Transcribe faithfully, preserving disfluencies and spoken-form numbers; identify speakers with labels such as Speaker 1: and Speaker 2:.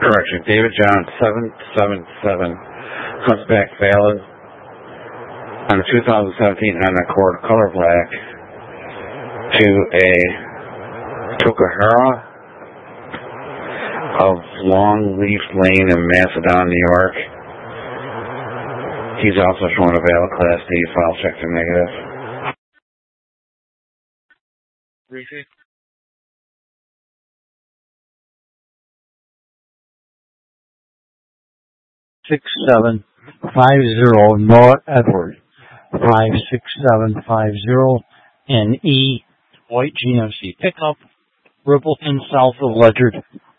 Speaker 1: Correction, David John seven seven seven comes back valid on the two thousand seventeen Honda Accord color black to a Takahara of Longleaf Lane in Macedon, New York. He's also showing a valid Class D, file checked and negative. Repeat.
Speaker 2: six seven five zero North Edward, five six seven five zero N E, white G M C pickup, Rippleton, south of Ledyard,